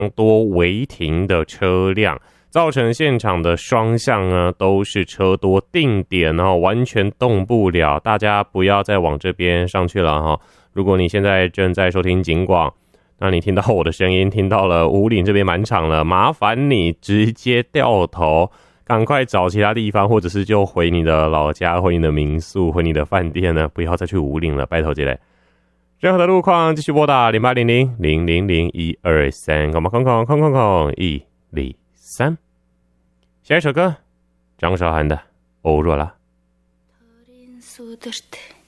多违停的车辆，造成现场的双向呢都是车多定点哦，完全动不了。大家不要再往这边上去了哈。如果你现在正在收听警广，那你听到我的声音，听到了武岭这边满场了，麻烦你直接掉头，赶快找其他地方，或者是就回你的老家，回你的民宿，回你的饭店呢，不要再去武岭了，拜托这类。任何的路况继续拨打0800-000-123，空123。下一首歌，张韶涵的《欧若拉》。